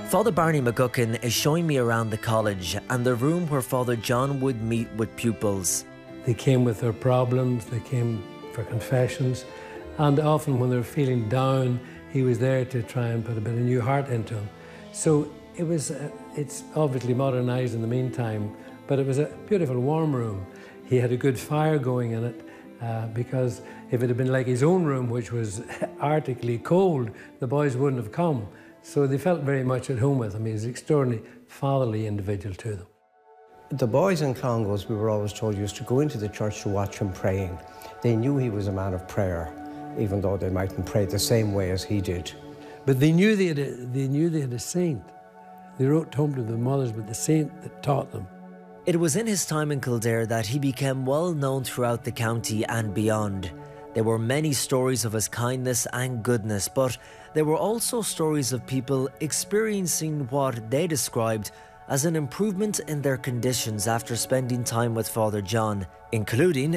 Father Barney McGuckin is showing me around the college and the room where Father John would meet with pupils. They came with their problems, they came for confessions, and often when they were feeling down, he was there to try and put a bit of new heart into them. So it's obviously modernised in the meantime, but it was a beautiful warm room. He had a good fire going in it, because if it had been like his own room, which was arctically cold, the boys wouldn't have come. So they felt very much at home with him. He was an extraordinarily fatherly individual to them. The boys in Clongowes, we were always told, used to go into the church to watch him praying. They knew he was a man of prayer, even though they mightn't pray the same way as he did. But they knew they had a saint. They wrote home to the mothers about the saint that taught them. It was in his time in Kildare that he became well known throughout the county and beyond. There were many stories of his kindness and goodness, but there were also stories of people experiencing what they described as an improvement in their conditions after spending time with Father John, including